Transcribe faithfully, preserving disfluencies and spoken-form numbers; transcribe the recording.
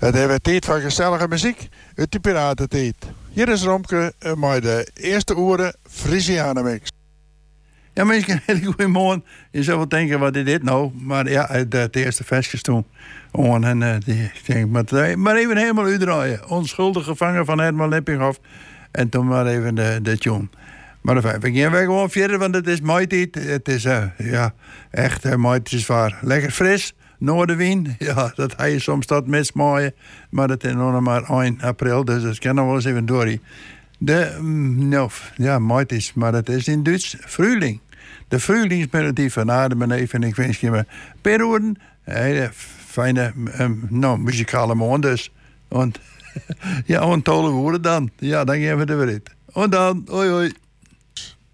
Het hebben tijd van gezellige muziek uit de Piratentijd. Hier is Romke met de eerste uren Frisianenmix. Ja, mensen, een hele goede morgen. Je zou wel denken, wat is dit nou? Maar ja, het, het eerste versjes toen. Oh, en uh, die, ik denk, maar, maar even helemaal uitdraaien. Onschuldig gevangen van Herman Lippinghoff. En toen maar even de, de tune. Maar enfin, we gaan weer gewoon verder, want het is mooi tijd. Het is, uh, ja, echt uh, mooi, het is waar. Lekker fris. Noordenwind, ja, dat hij je soms dat mismaaien. Maar het is nog maar één april, dus dat kan nog wel eens even door. De, mm, nou, ja, mooi is, maar het is in Duits Frühling. De Frühlingsmelodie van Adem en ik wens je me perioden. Hele fijne, um, nou, muzikale maand dus. En, ja, en tolle woorden dan. Ja, dan gaan we er weer uit. En dan, hoi hoi.